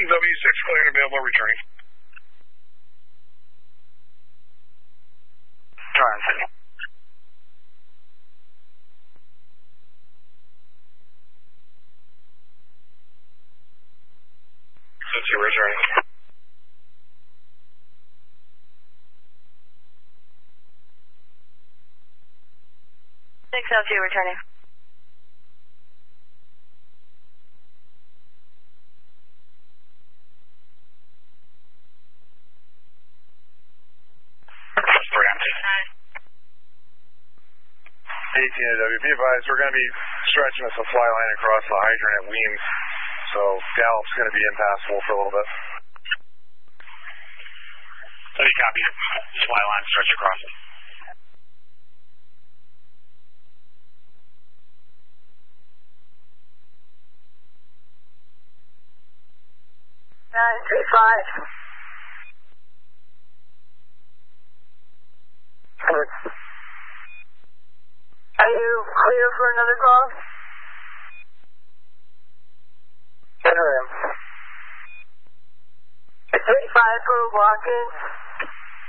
W6, clear and available, returning. Tryon City. Since you're returning. 602 returning. ATNW, be advised, we're going to be stretching a supply line across the hydrant at Weems, so Gallup's going to be impassable for a little bit. Any copy? Supply line stretch across it. 935. Are you clear for another call? Interim. 35 for walk-in.